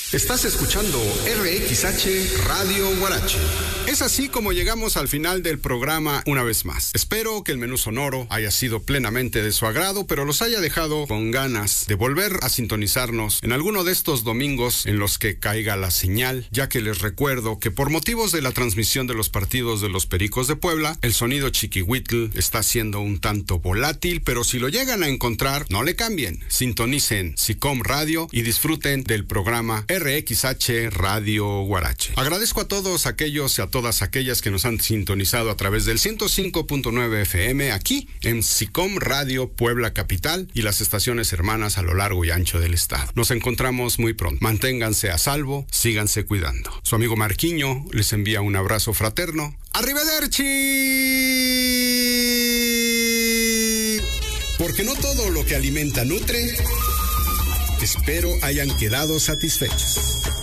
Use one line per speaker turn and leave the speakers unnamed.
Estás escuchando RXH Radio Huarache. Es así como llegamos al final del programa una vez más. Espero que el menú sonoro haya sido plenamente de su agrado, pero los haya dejado con ganas de volver a sintonizarnos en alguno de estos domingos en los que caiga la señal, ya que les recuerdo que por motivos de la transmisión de los partidos de los Pericos de Puebla, el sonido chiquihuitl está siendo un tanto volátil, pero si lo llegan a encontrar, no le cambien. Sintonicen SICOM Radio y disfruten del programa RXH Radio Huarache. Agradezco a todos aquellos y a todas aquellas que nos han sintonizado a través del 105.9 FM aquí en SICOM Radio Puebla Capital y las estaciones hermanas a lo largo y ancho del estado. Nos encontramos muy pronto. Manténganse a salvo, síganse cuidando. Su amigo Marquiño les envía un abrazo fraterno. ¡Arrivederci! Porque no todo lo que alimenta nutre. Espero hayan quedado satisfechos.